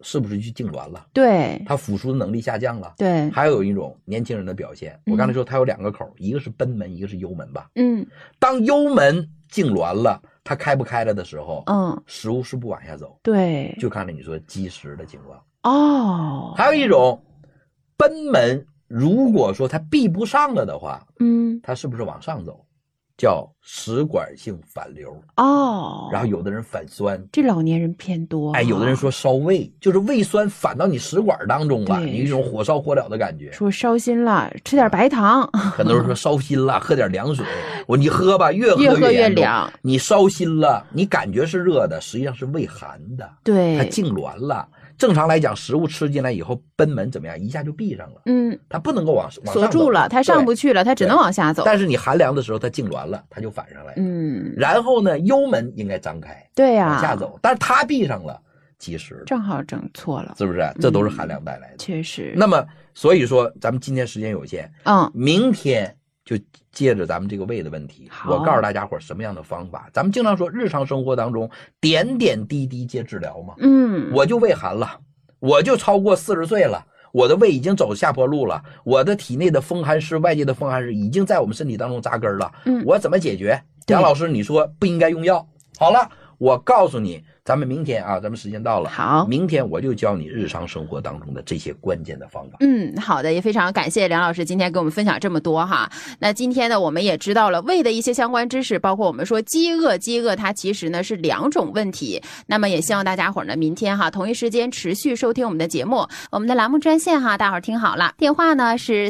是不是就痉挛了？ 对， 他复苏的能力下降了。 对， 还有一种年轻人的表现，我刚才说他有2个口，一个是贲门，一个是幽门吧。当幽门痉挛了，他开不开了的时候，食物是不往下走。对，就看着你说积食的情况。还有一种贲门，如果说他闭不上了的话，他是不是往上走？叫食管性反流。然后有的人反酸， 这老年人偏多。 有的人说烧胃，就是胃酸反到你食管当中了，你有一种火烧火燎的感觉。 说烧心了，吃点白糖。 很多人说烧心了，喝点凉水。你喝吧，越喝越凉。 你烧心了，你感觉是热的，实际上是胃寒的。 对， 它痉挛了。正常来讲，食物吃进来以后，贲门怎么样？一下就闭上了。它不能够往上走， 锁住了，它上不去了，它只能往下走。 但是你寒凉的时候，它痉挛了，它就反上来了。然后呢，幽门应该张开， 对呀， 往下走，但是它闭上了，积食了， 正好整错了， 是不是？这都是寒凉带来的。 确实。 那么，所以说，咱们今天时间有限，明天就接着咱们这个胃的问题，我告诉大家伙什么样的方法。咱们经常说日常生活当中点点滴滴皆治疗嘛。我就胃寒了，我就超过40岁了，我的胃已经走下坡路了，我的体内的风寒湿，外界的风寒湿已经在我们身体当中扎根了。我怎么解决？杨老师，你说不应该用药。好了，我告诉你，咱们明天啊，咱们时间到了， 好， 明天我就教你日常生活当中的这些关键的方法。 好的，也非常感谢梁老师今天给我们分享这么多哈。那今天呢，我们也知道了胃的一些相关知识，包括我们说饥饿它其实呢是2种问题。那么也希望大家伙儿呢明天哈同一时间持续收听我们的节目，我们的栏目专线哈，大伙儿听好了，电话呢是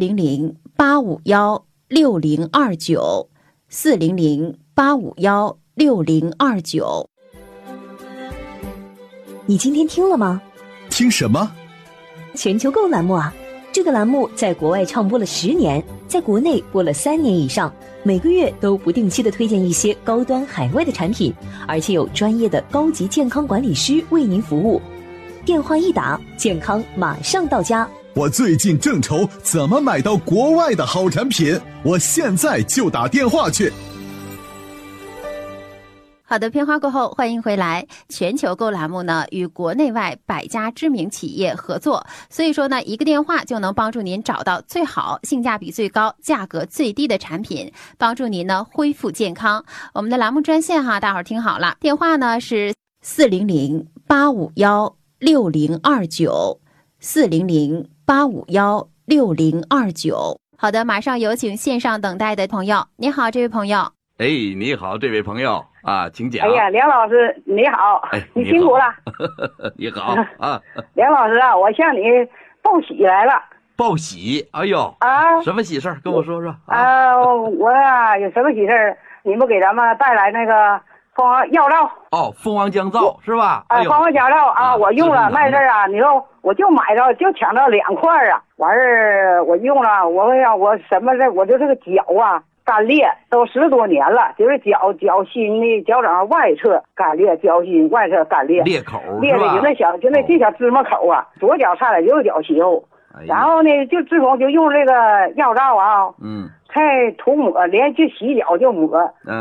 400-851-6029，400-851-6029。 你今天听了吗？ 听什么？ 全球购栏目啊！这个栏目在国外唱播了10年，在国内播了3年以上，每个月都不定期的推荐一些高端海外的产品，而且有专业的高级健康管理师为您服务。电话一打，健康马上到家。 我最近正愁怎么买到国外的好产品，我现在就打电话去。 好的，片花过后，欢迎回来。全球购栏目呢，与国内外100家知名企业合作，所以说呢，一个电话就能帮助您找到最好、性价比最高、价格最低的产品，帮助您呢恢复健康。我们的栏目专线哈，大伙儿听好了，电话呢是400-851-6029，400-851-6029。好的，马上有请线上等待的朋友。你好，这位朋友。 你好，这位朋友啊，请讲。 梁老师你好，你辛苦了。 你好啊， 梁老师啊，我向你报喜来了。 报喜？哎呦什么喜事儿？跟我说说我啊有什么喜事儿？你们给咱们带来那个蜂王药皂。 蜂王降皂是吧？ 蜂王降皂啊，我用了那阵儿啊，你说我就买着就抢到2块啊，完事儿我用了，我什么的，我就这个脚啊。干裂都10多年了，就是脚心的脚掌外侧干裂，脚心外侧干裂， 裂口裂的就那小芝麻口啊，左脚差点右脚斜后。然后呢，就自从就用这个药皂啊，才涂抹，连去洗脚就抹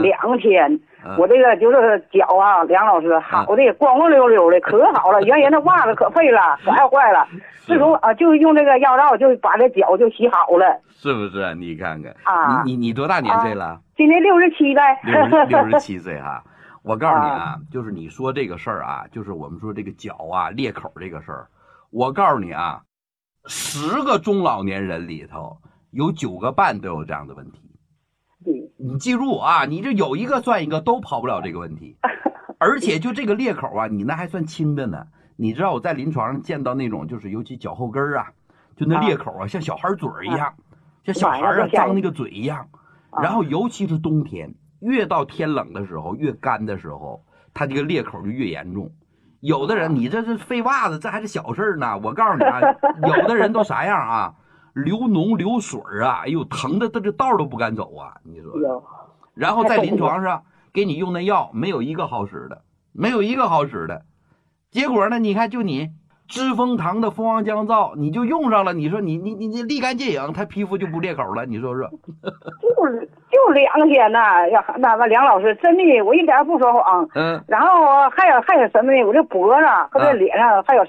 2天。我这个就是脚啊，梁老师好的光光溜溜的，可好了。原先那袜子可废了，可爱坏了。自从就用这个药皂，就把这脚就洗好了。 是不是？你看看你多大年岁了？ 今年67呗。 67岁哈。我告诉你啊，就是你说这个事儿啊，就是我们说这个脚啊裂口这个事儿，我告诉你啊，10个中老年人里头有9个半都有这样的问题。你记住啊，你这有一个算一个，都跑不了这个问题。而且就这个裂口啊，你那还算轻的呢。你知道我在临床上见到那种，就是尤其脚后跟啊，就那裂口啊，像小孩嘴一样，像小孩啊张那个嘴一样。然后尤其是冬天，越到天冷的时候，越干的时候，它这个裂口就越严重。有的人，你这是废袜子，这还是小事呢。我告诉你啊，有的人都啥样啊？流脓流水啊，哎呦，疼的这道都不敢走啊！你说，然后在临床上给你用那药，没有一个好使的，没有一个好使的。结果呢，你看就你知蜂堂的蜂王降皂，你就用上了，你说你立竿见影，他皮肤就不裂口了，你说说？就2天呐，那梁老师真的，我一点不说谎。然后还有什么呢？我这脖子和这脸上还有